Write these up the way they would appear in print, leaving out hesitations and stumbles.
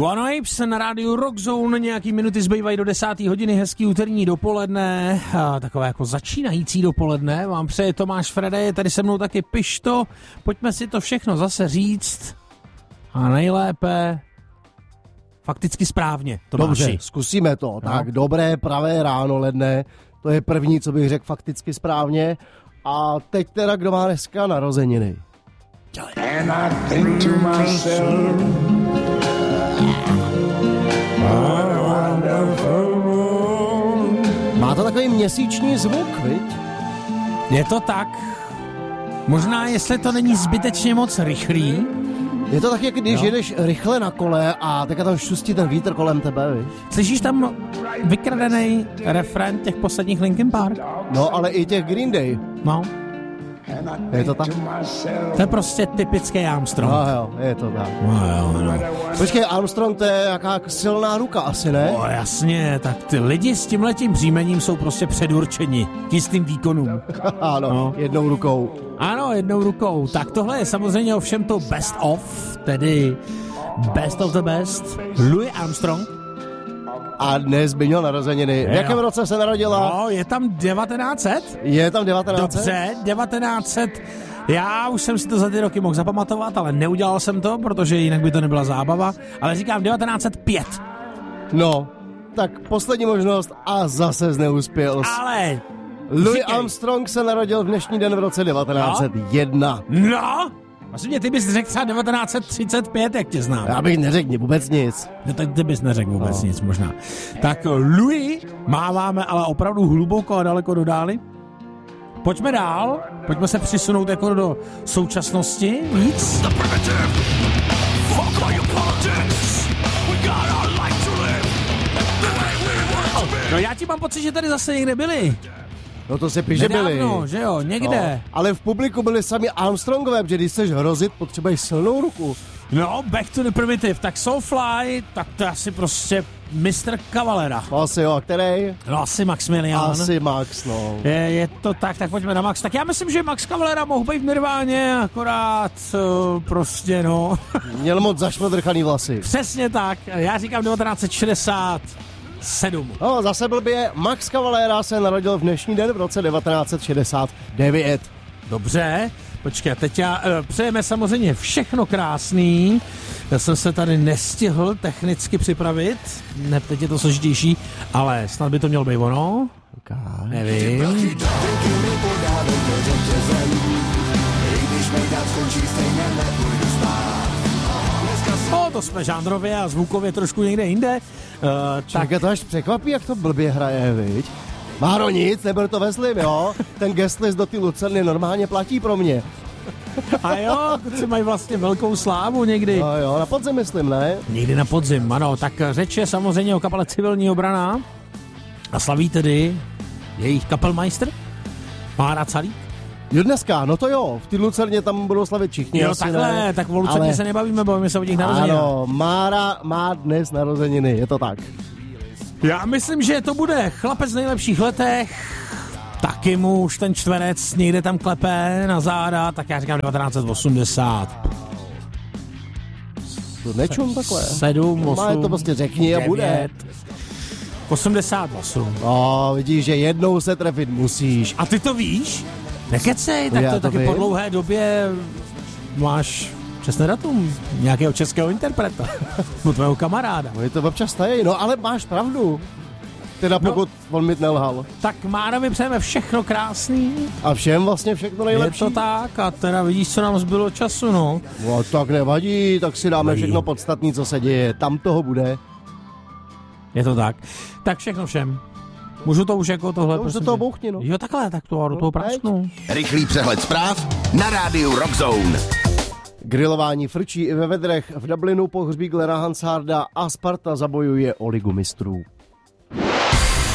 One Apes na rádiu Rockzone, nějaký minuty zbývají do 10. hodiny, hezký úterní dopoledne, takové jako začínající dopoledne, vám přeje Tomáš Frede, je tady se mnou taky Pišto, pojďme si to všechno zase říct a nejlépe fakticky správně, Tomáši. Dobře, zkusíme to, tak dobré pravé ráno ledne, to je první, co bych řekl fakticky správně a teď teda kdo má dneska narozeniny. And I think to myself, Má to takový měsíční zvuk, viď? Je to tak, možná jestli to není zbytečně moc rychlý. Je to tak, jak když jedeš rychle na kole a teďka tam šustí ten vítr kolem tebe, viď? Slyšíš tam vykradený refrén těch posledních Linkin Park? No, ale i těch Green Day. No, Je to tak? to je prostě typický Armstrong. No jo, je to tak. No. Počkej, Armstrong, to je jaká silná ruka asi, ne? No jasně, tak ty lidi s tímhletím příjmením jsou prostě předurčeni k jistým výkonům. Ano, No. jednou rukou. Ano, jednou rukou. Tak tohle je samozřejmě ovšem to best of, tedy best of the best. Louis Armstrong. A dnes by měl narozeniny. V jakém roce se narodila? No, je tam 1900. Je tam 1900? Dobře, 1900. Já už jsem si to za ty roky mohl zapamatovat, ale neudělal jsem to, protože jinak by to nebyla zábava. Ale říkám 1905. No, tak poslední možnost a zase neuspěl. Ale... Louis říkej. Armstrong se narodil v dnešní den v roce 1901. No? Vlastně ty bys řekl třeba 1935, jak tě znám. Já bych neřekl vůbec nic. No, tak ty bys neřekl vůbec nic možná. Tak Louis máváme ale opravdu hluboko a daleko do dály. Pojďme dál, pojďme se přisunout jako do současnosti víc. No já ti mám pocit, že tady zase někde byli. No to se píše byli. Nedávno, že jo, někde. No, ale v publiku byli sami Armstrongové, protože když chceš hrozit, potřebuješ silnou ruku. No, Back to the Primitive, tak Soulfly, tak to je asi prostě Mr. Cavalera. Asi jo, a který? No asi Maximilian. Asi Max, no. Je to tak pojďme na Max. Tak já myslím, že Max Cavalera mohl být v Nirváně, akorát prostě no. Měl moc zašmodrchaný vlasy. Přesně tak, já říkám 1967. No, zase blbě, Max Cavalera se narodil v dnešní den v roce 1969. Dobře, počkej, teď přejeme samozřejmě všechno krásný. Já jsem se tady nestihl technicky připravit, ne, teď je to složitější, ale snad by to mělo být ono. Nevím. No, to jsme žánrově a zvukově trošku někde jinde. Tak to až překvapí, jak to blbě hraje, viď? Máro nic, nebyl to veslím, jo? Ten guest list do ty Lucerny normálně platí pro mě. A jo, kluci mají vlastně velkou slávu někdy. No jo, na podzim myslím, ne? Někdy na podzim, ano. Tak řeč je samozřejmě o kapele Civilní obrana a slaví tedy jejich kapelmeister Mára Calík. Jo, dneska, no to jo, v té Lucerně tam budou slavit všichni. Jo, asi, takhle, ne? tak o Lucerně Ale... se nebavíme, bavíme se o těch narozeninách. Ano, Mára má dnes narozeniny, je to tak. Já myslím, že to bude chlapec v nejlepších letech, taky mu už ten čtverec někde tam klepe na záda, tak já říkám 1980. To nečum takhle. 7, 8, Má to prostě řekni a 9, bude. 88. No, vidíš, že jednou se trefit musíš. A ty to víš? Nekecej, tak Já to to taky vím. po dlouhé době máš přesné datum nějakého českého interpreta, od tvého kamaráda. No, je to občas tají, no ale máš pravdu. Teda pokud on mi nelhal. Tak Mára, my přejeme všechno krásný. A všem vlastně všechno nejlepší. Je to tak a teda vidíš, co nám zbylo času, no. No tak nevadí, tak si dáme všechno podstatné, co se děje. Tam toho bude. Je to tak. Tak všechno všem. Můžu to už jako tohle? To už do prosím toho tě? bouchni, no. Jo, takhle, tak to do toho prasknu. Rychlý přehled zpráv na rádiu Rockzone. Grilování frčí i ve vedrech. V Dublinu pohřbí Glena Hansarda a Sparta zabojuje o ligu mistrů.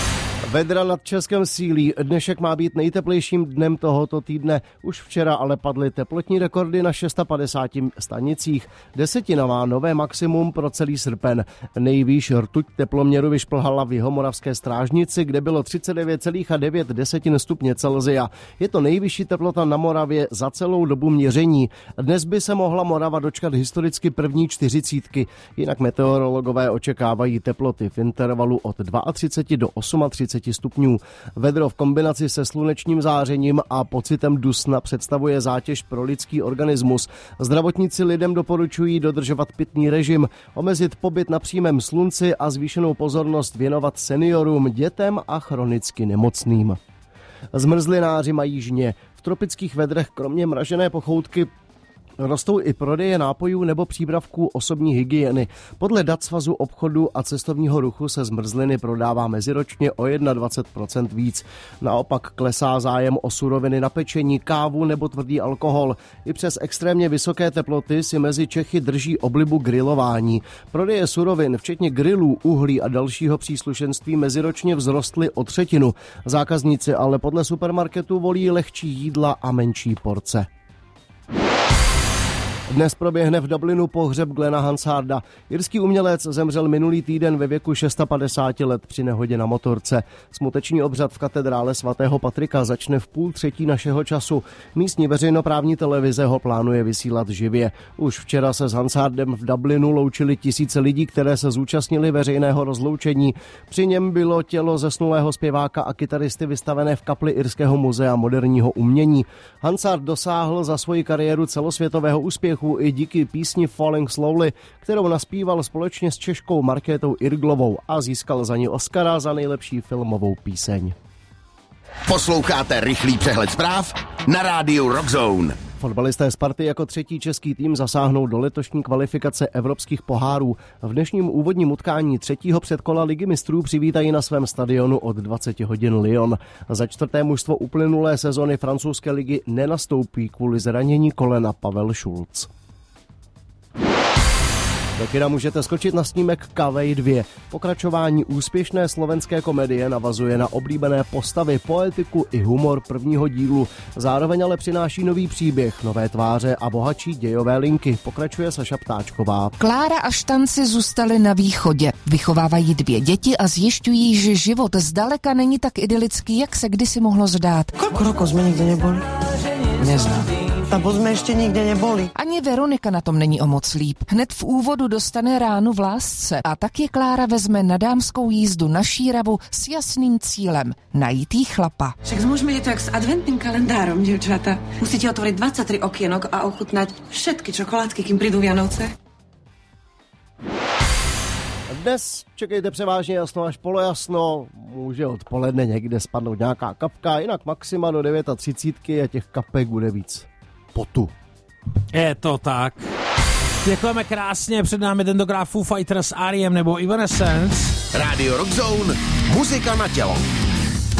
Vedra nad Českem sílí. Dnešek má být nejteplejším dnem tohoto týdne. Už včera ale padly teplotní rekordy na 650 stanicích. Desetina má nové maximum pro celý srpen. Nejvýš rtuť teploměru vyšplhala v Jihomoravské Strážnici, kde bylo 39,9 stupně Celsia. Je to nejvyšší teplota na Moravě za celou dobu měření. Dnes by se mohla Morava dočkat historicky první 40. Jinak meteorologové očekávají teploty v intervalu od 32 do 38 stupňů. Vedro v kombinaci se slunečním zářením a pocitem dusna představuje zátěž pro lidský organismus. Zdravotníci lidem doporučují dodržovat pitný režim, omezit pobyt na přímém slunci a zvýšenou pozornost věnovat seniorům, dětem a chronicky nemocným. Zmrzlináři mají žně. V tropických vedrech kromě mražené pochoutky rostou i prodeje nápojů nebo přípravků osobní hygieny. Podle dat Svazu obchodu a cestovního ruchu se zmrzliny prodává meziročně o 21% víc. Naopak klesá zájem o suroviny na pečení, kávu nebo tvrdý alkohol. I přes extrémně vysoké teploty si mezi Čechy drží oblibu grilování. Prodeje surovin, včetně grillů, uhlí a dalšího příslušenství meziročně vzrostly o 1/3. Zákazníci ale podle supermarketu volí lehčí jídla a menší porce. Dnes proběhne v Dublinu pohřeb Glena Hansarda. Irský umělec zemřel minulý týden ve věku 650 let při nehodě na motorce. Smuteční obřad v katedrále svatého Patrika začne v 2:30 našeho času. Místní veřejnoprávní televize ho plánuje vysílat živě. Už včera se s Hansardem v Dublinu loučili tisíce lidí, které se zúčastnili veřejného rozloučení. Při něm bylo tělo zesnulého zpěváka a kytaristy vystavené v kapli Irského muzea moderního umění. Hansard dosáhl za svoji kariéru celosvětového úspěchu i díky písni Falling Slowly, kterou naspíval společně s Češkou Markétou Irglovou a získal za ní Oscara za nejlepší filmovou píseň. Posloucháte rychlý přehled zpráv na rádiu Rockzone. Fotbalisté Sparty jako třetí český tým zasáhnou do letošní kvalifikace evropských pohárů. V dnešním úvodním utkání třetího předkola Ligy mistrů přivítají na svém stadionu od 20 hodin Lyon. Za čtvrté mužstvo uplynulé sezony francouzské ligy nenastoupí kvůli zranění kolena Pavel Schulz. Do kina můžete skočit na snímek Kavej 2. Pokračování úspěšné slovenské komedie navazuje na oblíbené postavy, poetiku i humor prvního dílu. Zároveň ale přináší nový příběh, nové tváře a bohatší dějové linky, pokračuje Saša Ptáčková. Klára a Štanci zůstali na východě. Vychovávají 2 děti a zjišťují, že život zdaleka není tak idylický, jak se kdysi mohlo zdát. Koľko rokov sme nikde neboli? Neznám. Nebo jsme ještě nikde neboli. Ani Veronika na tom není o moc líp. Hned v úvodu dostane ránu v lásce a tak je Klára vezme na dámskou jízdu na Šíravu s jasným cílem – najít jí chlapa. Však s mužmi je to jak s adventným kalendárom, dievčata. Musíte otvoriť 23 okienok a ochutnať všetky čokoládky, kým prídu Vianoce. Dnes čekejte převážně jasno až polojasno, může odpoledne někde spadnout nějaká kapka, jinak maxima do 39 a těch kapek bude víc potu. Je to tak. Děkujeme krásně, před námi tentokrát Foo Fighters, R.E.M. nebo Evanescence. Radio Rockzone, muzika na tělo.